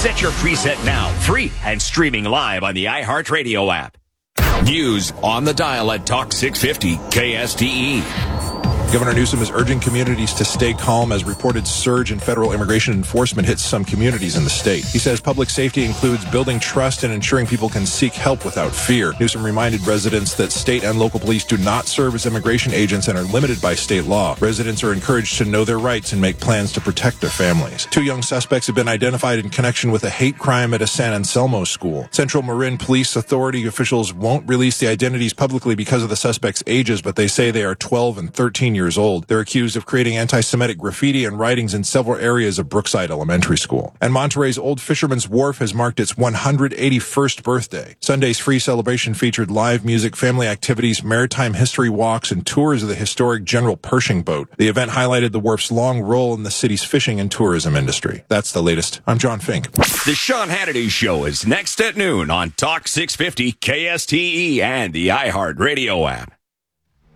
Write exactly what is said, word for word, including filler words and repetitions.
Set your preset now, free and streaming live on the iHeartRadio app. News on the dial at Talk six fifty K S T E. Governor Newsom is urging communities to stay calm as reported surge in federal immigration enforcement hits some communities in the state. He says public safety includes building trust and ensuring people can seek help without fear. Newsom reminded residents that state and local police do not serve as immigration agents and are limited by state law. Residents are encouraged to know their rights and make plans to protect their families. Two young suspects have been identified in connection with a hate crime at a San Anselmo school. Central Marin Police Authority officials won't release the identities publicly because of the suspects' ages, but they say they are twelve and thirteen years old. They're accused of creating anti-Semitic graffiti and writings in several areas of Brookside Elementary School. And Monterey's Old Fisherman's Wharf has marked its one hundred eighty-first birthday. Sunday's free celebration featured live music, family activities, maritime history walks, and tours of the historic General Pershing boat. The event highlighted the wharf's long role in the city's fishing and tourism industry. That's the latest. I'm John Fink. The Sean Hannity Show is next at noon on Talk six fifty K S T E and the iHeartRadio app.